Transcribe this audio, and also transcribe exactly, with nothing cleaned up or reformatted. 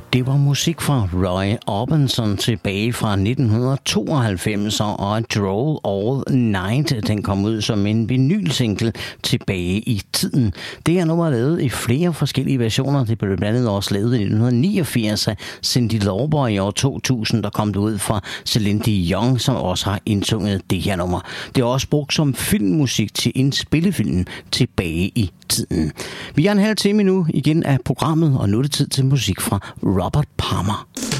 Det var musik fra Roy Orbison tilbage fra nitten tooghalvfems, og Droll All Night, den kom ud som en vinylsingle tilbage i tiden. Det her nummer er lavet i flere forskellige versioner. Det blev blandt andet også lavet i nitten niogfirs af Cyndi Lauper. I år to tusind, der kom det ud fra Celine Dion, som også har indsunget det her nummer. Det er også brugt som filmmusik til en spillefilm tilbage i tiden. Vi er en halv time nu igen af programmet, og nu er det tid til musik fra Robert Palmer.